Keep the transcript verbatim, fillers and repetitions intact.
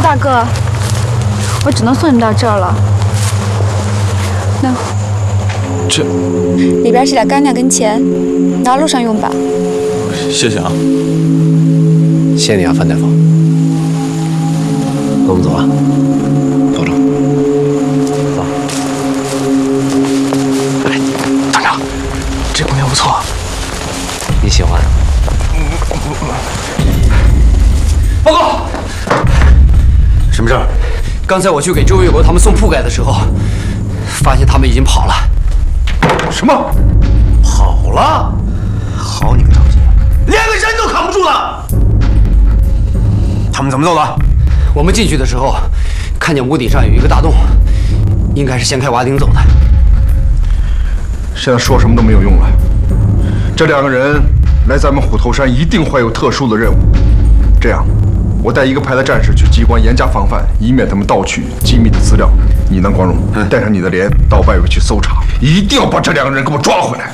大哥，我只能送你们到这儿了。那这里边是点干粮跟钱，拿路上用吧。 谢谢啊， 谢谢你啊，范大夫。那我们走了，走着。走。 哎，团长，这姑娘不错， 你喜欢？ 报告，什么事儿？刚才我去给周月国他们送铺盖的时候，发现他们已经跑了。 什么？跑了？好你个赵姐，连个人都扛不住了！他们怎么走的？ 我们进去的时候，看见屋顶上有一个大洞，应该是掀开瓦顶走的。 现在说什么都没有用了。这两个人来咱们虎头山，一定会有特殊的任务。这样，我带一个排的战士去机关严加防范，以免他们盗取机密的资料。你呢，光荣，带上你的连到外围去搜查，一定要把这两个人给我抓回来。